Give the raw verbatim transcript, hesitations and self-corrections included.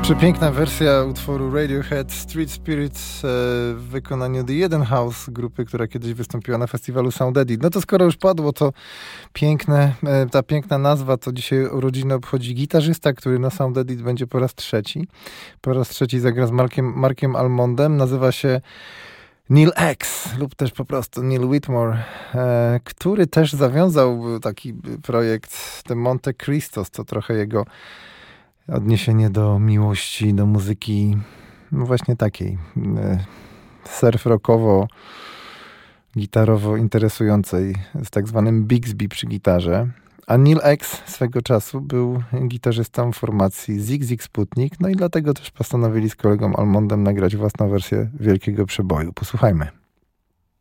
Przepiękna wersja utworu Radiohead Street Spirits w wykonaniu The Eden House, grupy, która kiedyś wystąpiła na festiwalu Sound Edit. No to skoro już padło to piękne, ta piękna nazwa, to dzisiaj urodziny obchodzi gitarzysta, który na Sound Edit będzie po raz trzeci. Po raz trzeci zagra z Markiem, Markiem Almondem. Nazywa się Neil X lub też po prostu Neil Whitmore, e, który też zawiązał taki projekt The Monte Cristos, to trochę jego odniesienie do miłości, do muzyki, no właśnie takiej e, surf rockowo, gitarowo interesującej, z tak zwanym Bixby przy gitarze. A Neil X swego czasu był gitarzystą formacji Zig Zig Sputnik, no i dlatego też postanowili z kolegą Almondem nagrać własną wersję wielkiego przeboju. Posłuchajmy.